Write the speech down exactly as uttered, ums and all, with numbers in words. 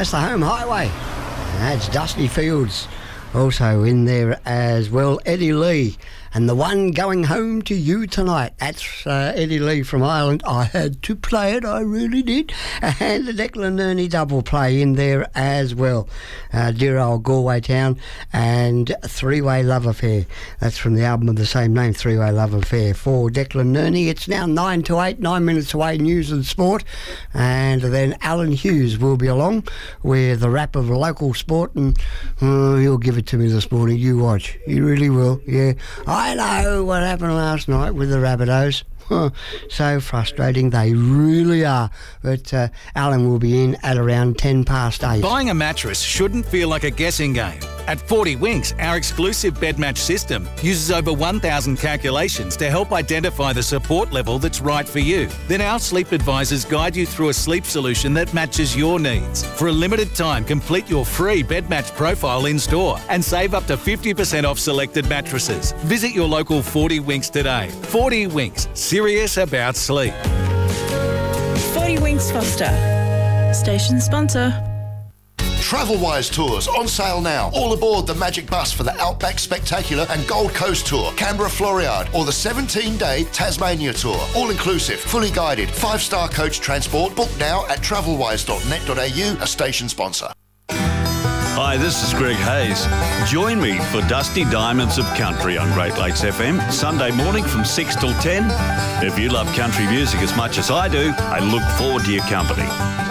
That's the home highway. That's Dusty Fields. Also in there as well, Eddie Lee. And the one going home to you tonight. That's uh, Eddie Lee from Ireland. I had to play it, I really did. And the Declan Nerney double play in there as well. Uh, dear old Galway Town and Three-Way Love Affair. That's from the album of the same name, Three-Way Love Affair. For Declan Nerney, it's now nine to eight, nine minutes away, news and sport. And then Alan Hughes will be along with a wrap of local sport. And uh, he'll give it to me this morning. You watch. You really will. Yeah. I know what happened last night with the Rabbitohs. So frustrating, they really are. But uh, Alan will be in at around ten past eight. Buying a mattress shouldn't feel like a guessing game. At forty Winks, our exclusive bed match system uses over one thousand calculations to help identify the support level that's right for you. Then our sleep advisors guide you through a sleep solution that matches your needs. For a limited time, complete your free bed match profile in store and save up to fifty percent off selected mattresses. Visit your local forty Winks today. forty Winks, serious about sleep. forty Winks Foster, station sponsor. Travelwise Tours on sale now. All aboard the Magic Bus for the Outback Spectacular and Gold Coast Tour, Canberra Floriade, or the seventeen-day Tasmania Tour. All inclusive, fully guided, five-star coach transport. Book now at travelwise dot net dot a u, a station sponsor. Hi, this is Greg Hayes. Join me for Dusty Diamonds of Country on Great Lakes F M, Sunday morning from six till ten. If you love country music as much as I do, I look forward to your company.